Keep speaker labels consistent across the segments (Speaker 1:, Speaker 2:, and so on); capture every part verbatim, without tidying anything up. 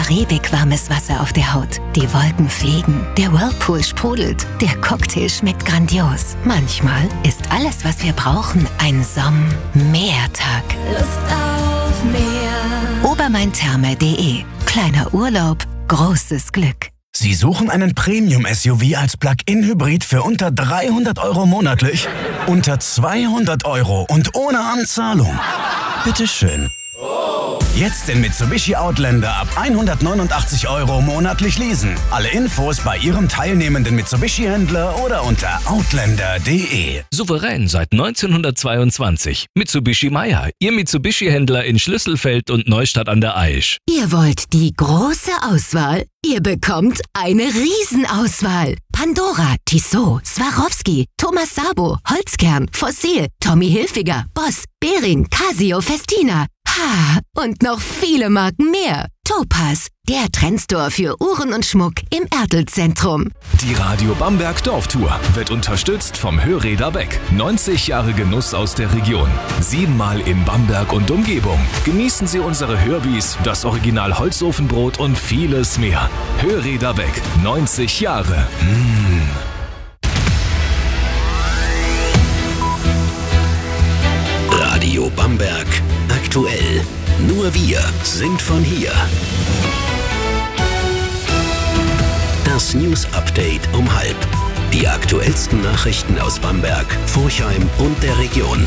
Speaker 1: Karibik warmes Wasser auf der Haut. Die Wolken fliegen, der Whirlpool sprudelt, der Cocktail schmeckt grandios. Manchmal ist alles, was wir brauchen, ein Somm-Meertag.
Speaker 2: Lust auf Meer.
Speaker 1: Obermain-Therme punkt de. Kleiner Urlaub, großes Glück.
Speaker 3: Sie suchen einen Premium-S U V als Plug-in-Hybrid für unter dreihundert Euro monatlich? Unter zweihundert Euro und ohne Anzahlung? Bitteschön. Jetzt den Mitsubishi Outlander ab hundertneunundachtzig Euro monatlich leasen. Alle Infos bei Ihrem teilnehmenden Mitsubishi-Händler oder unter outlander punkt de.
Speaker 4: Souverän seit neunzehnhundertzweiundzwanzig. Mitsubishi Meyer, Ihr Mitsubishi-Händler in Schlüsselfeld und Neustadt an der Aisch.
Speaker 1: Ihr wollt die große Auswahl? Ihr bekommt eine Riesenauswahl. Pandora, Tissot, Swarovski, Thomas Sabo, Holzkern, Fossil, Tommy Hilfiger, Boss, Bering, Casio, Festina. Ha, und noch viele Marken mehr. Topaz, der Trendstore für Uhren und Schmuck im Ertel-Zentrum.
Speaker 5: Die Radio Bamberg Dorftour wird unterstützt vom Hörräder Beck. neunzig Jahre Genuss aus der Region. Siebenmal in Bamberg und Umgebung. Genießen Sie unsere Hörbis, das Original Holzofenbrot und vieles mehr. Hörräder Beck. neunzig Jahre. Mmh.
Speaker 6: Radio Bamberg. Aktuell. Nur wir sind von hier. Das News Update um halb. Die aktuellsten Nachrichten aus Bamberg, Forchheim und der Region.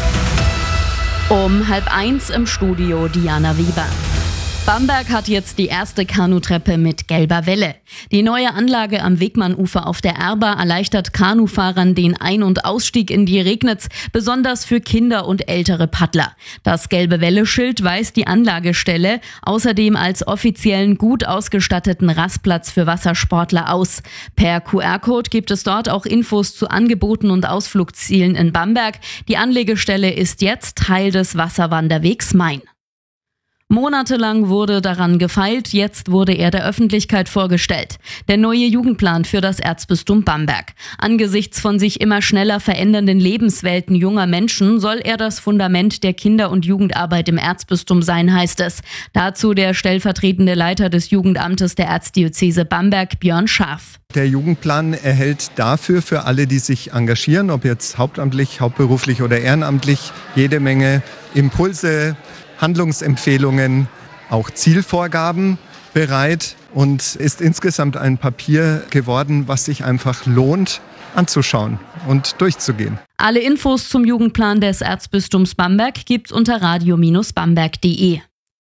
Speaker 7: Um halb eins im Studio Diana Weber. Bamberg hat jetzt die erste Kanutreppe mit gelber Welle. Die neue Anlage am Wegmannufer auf der Erba erleichtert Kanufahrern den Ein- und Ausstieg in die Regnitz, besonders für Kinder und ältere Paddler. Das gelbe Welle-Schild weist die Anlagestelle außerdem als offiziellen gut ausgestatteten Rastplatz für Wassersportler aus. Per Q R-Code gibt es dort auch Infos zu Angeboten und Ausflugszielen in Bamberg. Die Anlegestelle ist jetzt Teil des Wasserwanderwegs Main. Monatelang wurde daran gefeilt, jetzt wurde er der Öffentlichkeit vorgestellt. Der neue Jugendplan für das Erzbistum Bamberg. Angesichts von sich immer schneller verändernden Lebenswelten junger Menschen soll er das Fundament der Kinder- und Jugendarbeit im Erzbistum sein, heißt es. Dazu der stellvertretende Leiter des Jugendamtes der Erzdiözese Bamberg, Björn Scharf.
Speaker 8: Der Jugendplan erhält dafür für alle, die sich engagieren, ob jetzt hauptamtlich, hauptberuflich oder ehrenamtlich, jede Menge Impulse, Handlungsempfehlungen, auch Zielvorgaben bereit und ist insgesamt ein Papier geworden, was sich einfach lohnt anzuschauen und durchzugehen.
Speaker 7: Alle Infos zum Jugendplan des Erzbistums Bamberg gibt's unter radio Bindestrich bamberg punkt de.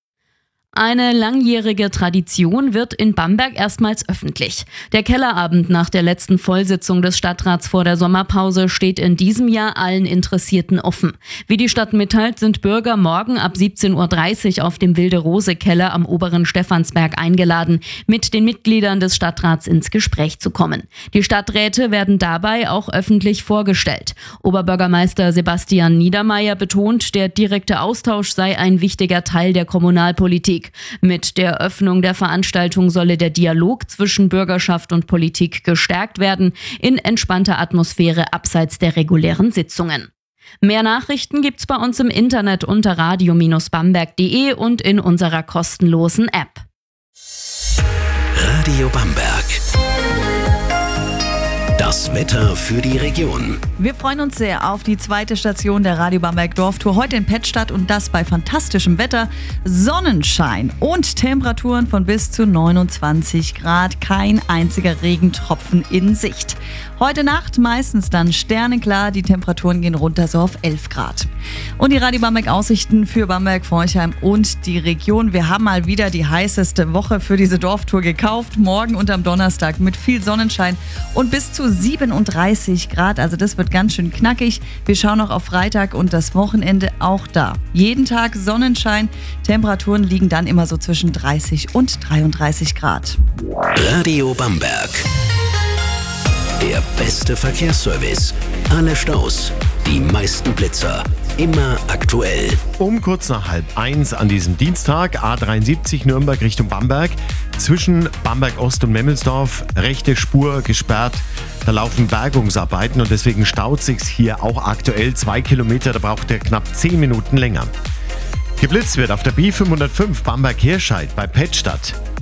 Speaker 7: Eine langjährige Tradition wird in Bamberg erstmals öffentlich. Der Kellerabend nach der letzten Vollsitzung des Stadtrats vor der Sommerpause steht in diesem Jahr allen Interessierten offen. Wie die Stadt mitteilt, sind Bürger morgen ab siebzehn Uhr dreißig auf dem Wilde-Rose-Keller am oberen Stephansberg eingeladen, mit den Mitgliedern des Stadtrats ins Gespräch zu kommen. Die Stadträte werden dabei auch öffentlich vorgestellt. Oberbürgermeister Sebastian Niedermeyer betont, der direkte Austausch sei ein wichtiger Teil der Kommunalpolitik. Mit der Öffnung der Veranstaltung solle der Dialog zwischen Bürgerschaft und Politik gestärkt werden, in entspannter Atmosphäre abseits der regulären Sitzungen. Mehr Nachrichten gibt's bei uns im Internet unter radio Bindestrich bamberg punkt de und in unserer kostenlosen App.
Speaker 6: Radio Bamberg. Das Wetter für die Region.
Speaker 9: Wir freuen uns sehr auf die zweite Station der Radio Bamberg Dorftour. Heute in Pettstadt und das bei fantastischem Wetter. Sonnenschein und Temperaturen von bis zu neunundzwanzig Grad. Kein einziger Regentropfen in Sicht. Heute Nacht meistens dann sternenklar. Die Temperaturen gehen runter so auf elf Grad. Und die Radio Bamberg Aussichten für Bamberg, Forchheim und die Region. Wir haben mal wieder die heißeste Woche für diese Dorftour gekauft. Morgen und am Donnerstag mit viel Sonnenschein und bis zu siebenunddreißig Grad. Also das wird ganz schön knackig. Wir schauen noch auf Freitag und das Wochenende auch da. Jeden Tag Sonnenschein. Temperaturen liegen dann immer so zwischen dreißig und dreiunddreißig Grad.
Speaker 6: Radio Bamberg. Der beste Verkehrsservice. Alle Staus. Die meisten Blitzer. Immer aktuell.
Speaker 10: Um kurz nach halb eins an diesem Dienstag, A dreiundsiebzig Nürnberg Richtung Bamberg. Zwischen Bamberg Ost und Memmelsdorf, rechte Spur gesperrt. Da laufen Bergungsarbeiten und deswegen staut sich's hier auch aktuell zwei Kilometer. Da braucht ihr knapp zehn Minuten länger. Geblitzt wird auf der B fünfhundertfünf Bamberg-Hirscheid bei Pettstadt.